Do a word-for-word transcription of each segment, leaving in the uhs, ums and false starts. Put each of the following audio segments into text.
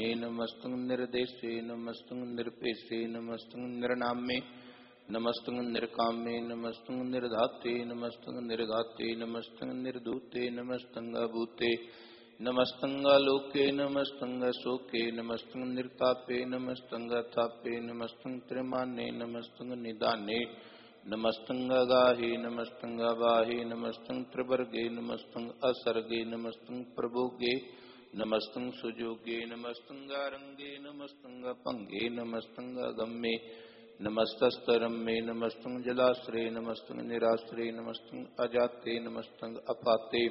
नमस्तुं निर्देशे नमस्तुं निरपेशे नमस्तुं निर्नामे नमस्तुं निर्कामे नमस्तुं निर्धाते नमस्तुं निर्घाते नमस्तुं निर्धूते नमस्तुं अभूते नमस्तुं आलोके नमस्तुं अशोके नमस्तुं निर्तापे नमस्तुं अथापे नमस्तुं त्रिमाने नमस्तुं निदाने नमस्तुं अगाहे नमस्तुं अवाहे नमस्तुं त्रिवर्गे नमस्तुं असर्गे नमस्तुं प्रभोगे नमस्तुं सुजोगे नमस्तुं गारंगे नमस्तुं अपंगे नमस्तुं अगम्ये नमस्तस्तरम्ये नमस्तुं जलाश्रये नमस्तुं निराश्रये नमस्तुं अजाते नमस्तुं अपाते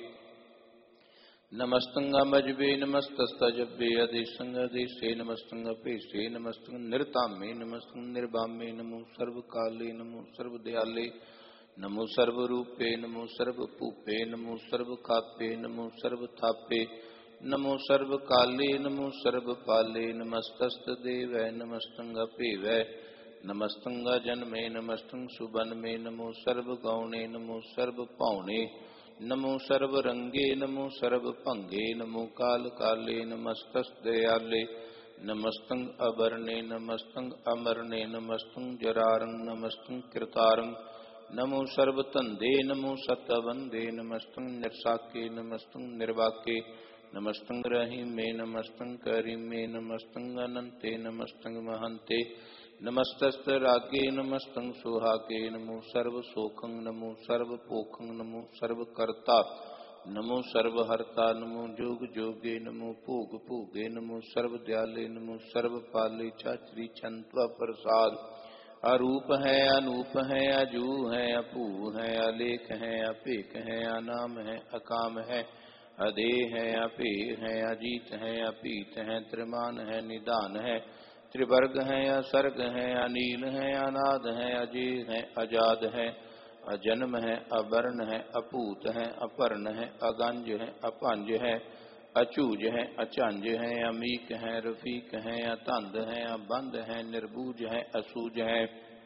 नमस्तुं अमजबे नमस्तस्तजबे अदेशं अदेशे नमस्तुं अपेशे नमस्तुं निर्ताम्ये नमस्तुं निर्वाम्ये नमो सर्वकाले नमो सर्वदयाले नमो सर्वरूपे नमो सर्वपूपे नमो सर्वखापे नमो सर्वथापे नमो सर्वकाले नमो सर्वपाले नमस्तस्तदेवै नमस्तुं अपेवै नमस्तुं अजन्मे नमस्तुं सुबन्मे नमो सर्वगौणे नमो सर्वपावने नमो सर्वरंगे नमो सर्वभंगे नमो काल काले नमस्तस्दयाले नमस्तुं अवर्णे नमस्तुं अमरणे नमस्तुं जरारं नमस्तुं कृतारं नमो सर्वतंदे नमो सतवंदे नमस्तुं निर्साके नमस्तुं निर्वाके नमस्तुं रहीमे नमस्तुं करीमे नमस्तुं अनंते नमस्तुं महंते नमस्तस्तरागे नमस्तुं सुहागे नमो सर्वशोकं नमो सर्वपोखं नमो सर्वकर्ता नमो सर्वहर्ता नमो जोग जोगे नमो भोग भोगे नमो सर्वदयाले नमो सर्वपाले चाचरी छंत्वा प्रसाद अरूप है अनूप है अजू है अपू है अलेख है अपेख है अनाम है अकाम है अदे है अपे है अजीत है अपीत है त्रिमान है निदान है त्रिवर्ग है असर्ग है अनील है अनाद है अजेय है अजाद है अजन्म है अवर्ण है अपूत है अपर्ण है अगंज है अपंज है अचूज है अचंज है अमीक है रफीक है अतंद है अबंध है निर्बूज है असूज है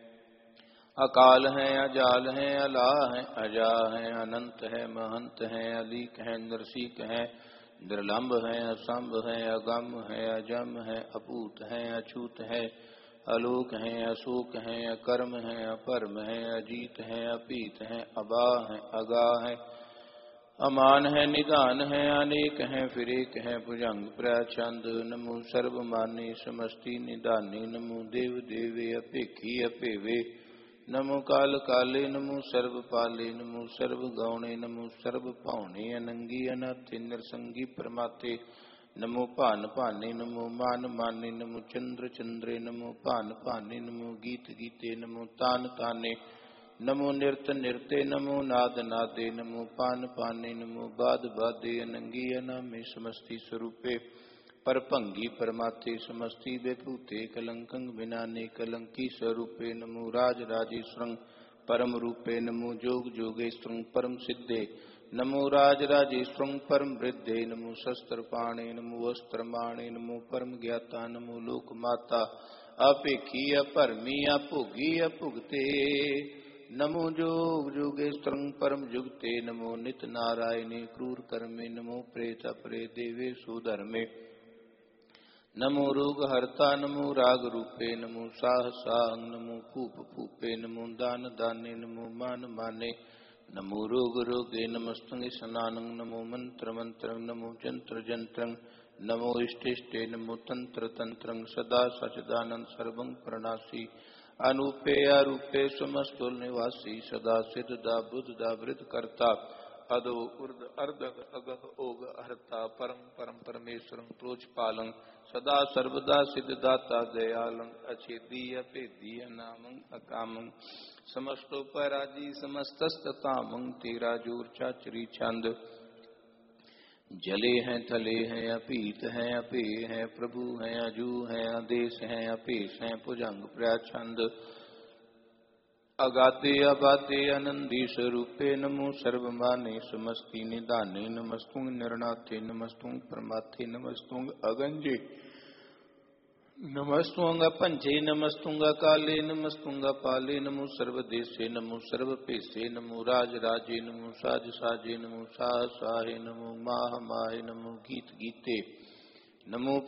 अकाल है अजाल है अला है अजा है अनंत है महंत है अलीक है नरसीक है निर्लंब है असंभ है अगम है अजम है अपूत है अछूत है अलोक है अशोक है अकर्म है अपरम है अजीत है अपीत है अबा है अगा है अमान है निदान है अनेक है फिरेक है भुजंग प्रचंद नमो सर्वमाने समष्टि निदाने नमो देव देवे अपेखी अपेवे नमो काल काले नमो सर्वपाले नमो सर्वगौणे नमो सर्वपावने अनंगी अनाथे नरसंगी परमाते नमो पान पाने नमो मान माने नमो चंद्र चंद्रे नमो पान पाने नमो गीत गीते नमो तान ताने नमो नृत्य नृत्य नमो नाद नादे नमो पान पाने नमो बाद बादे अनंगी अनामे समस्ति स्वरूपे परभंगी परमाते समस्ति विभूते कलंकं विनाने कलंकी स्वरूपे नमो राज राजेश्वरं परम रूपे नमो जोग जोगेश्वरं परम सिद्धे नमो राज राजेश्वरं परम वृद्धे नमो शस्त्रपाणे नमो वस्त्रमाणे नमो परम ज्ञाता नमो लोक माता अपेखी अपरमी अभोगी अभुगते नमो जोग जोगेश्वरं परम जुगते नमो नित नारायणे क्रूर कर्मे नमो प्रेत अपरे देवे सुधर्मे नमो रोग हरता नमो राग रूपे नमो साह साहं नमो पूप पूपे नमो दान दाने नमो मान माने नमो रोग रोगे नमस्तुं स्नानं नमो मंत्र मंत्रं नमो जंत्र जंत्रं नमो इष्ट इष्टे नमो तंत्र तंत्रं सदा सचिदानंद सर्वं प्रणासी अनूपे अरूपे समस्तुल निवासी सदा सिद्धदा बुद्धदा वृद्ध कर्ता अदो उर्द अर्ध अगह ओग हरता परम परम परमेश्वरं प्रोचपालं सदा सर्वदा सिद्धदाता दयालं अछेदीय पेदीय नामं अकामं समस्तोपराजी समस्तस्ततामं तेरा जोर चाचरी छंद जले हैं थले हैं अपीत हैं अपे हैं प्रभु हैं अजू हैं आदेश हैं अपेश हैं भुजंग प्रछंद अगाते अबाते आनंदी स्वरूपे नमो सर्वमाने समस्ति निदाने नमस्तुं निर्णाते नमस्तुं परमात्थे नमस्तुं अगंजे नमस्तुं पंचे नमस्तुं काले नमस्तुं पाले नमो सर्वदेशे नमो सर्वपेशे नमो राज राजे नमो साज साजे नमो साह साहे नमो माह माहे नमो गीत गीते नमो